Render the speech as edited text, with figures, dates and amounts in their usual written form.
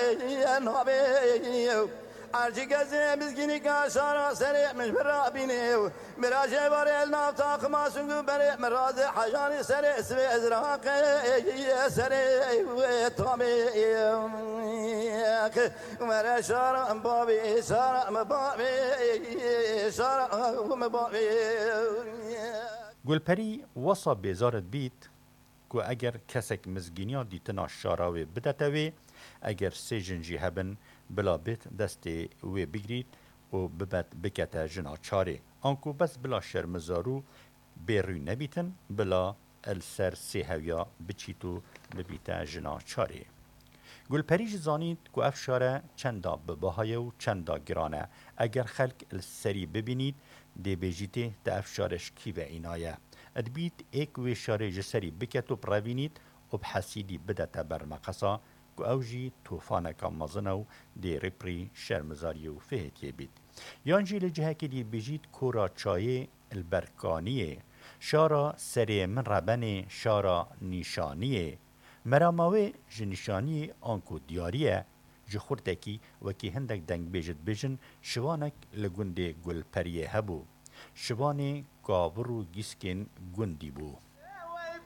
نابي ارجي قزي مسكيني كاشارا سريع مش برابيني مراجع بري النافطاق ما سنقو بري مرازي حجاني سريع سريع ازراقي سريع طامي مرا شارع مبابي شارع مبابي شارع مبابي گلپری وصا بیزارت بیت که اگر کسک مزگینیا دیتنا شاراوی بدتوی اگر سیجنجی هبن بلا بیت دستی وی بگرید و ببت بکتا جنا چاره آنکو بس بلا شرمزارو بیروی نبیتن بلا السر سیهویا بچیتو ببیتا جنا چاره گلپریج زانید که افشاره چندا بباهای و چندا گرانه اگر خلق السری ببینید دی بیجیته تا افشارش کی و اینایه ادبیت ایک وی شاره جسری بکت و پروینید و بحسیدی بدت برمقصا که اوجی توفانکا مزنو دی رپری شرمزاری و فهتیه بید یانجی لجهه که دی بیجید کورا چایه البرکانیه شارا سری من ربنه شارا نیشانیه مراماوی جنشانی آنکو دیاریه جخورتکی وکی هندک دنگ بیجد بیجن شوانک لگنده گل پریه هبو شوانه گاورو گیسکن گندی بو